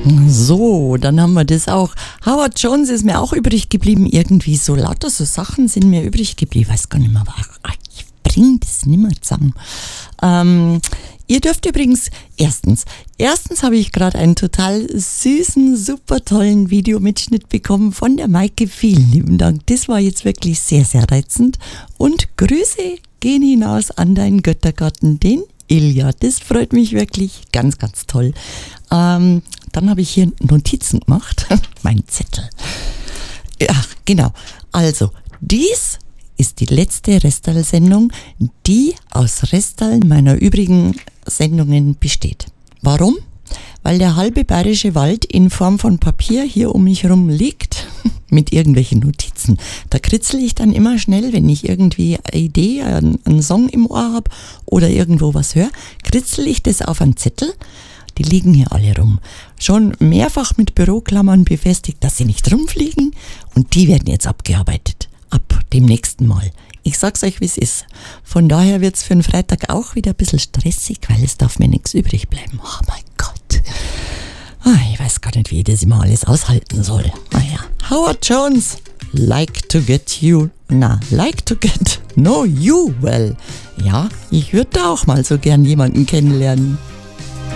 So, dann haben wir das auch. Howard Jones ist mir auch übrig geblieben. Irgendwie so lauter so Sachen sind mir übrig geblieben. Ich weiß gar nicht mehr, ich bring das nicht mehr zusammen. Ihr dürft übrigens, erstens habe ich gerade einen total süßen, super tollen Videomitschnitt bekommen von der Maike. Vielen lieben Dank. Das war jetzt wirklich sehr, sehr reizend. Und Grüße gehen hinaus an deinen Göttergarten, den Ilja. Das freut mich wirklich ganz, ganz toll. Dann habe ich hier Notizen gemacht. Mein Zettel. Ja, genau. Also, dies ist die letzte Restal-Sendung, die aus Restal meiner übrigen Sendungen besteht. Warum? Weil der halbe bayerische Wald in Form von Papier hier um mich herum liegt, mit irgendwelchen Notizen. Da kritzel ich dann immer schnell, wenn ich irgendwie eine Idee, einen Song im Ohr habe oder irgendwo was höre, kritzel ich das auf einen Zettel. Die liegen hier alle rum. Schon mehrfach mit Büroklammern befestigt, dass sie nicht rumfliegen, und die werden jetzt abgearbeitet. Ab dem nächsten Mal. Ich sag's euch, wie es ist. Von daher wird's für den Freitag auch wieder ein bisschen stressig, weil es darf mir nichts übrig bleiben. Oh mein Gott. Ich weiß gar nicht, wie ich das immer alles aushalten soll. Naja. Howard Jones, like to get know you well. Ja, ich würde da auch mal so gern jemanden kennenlernen.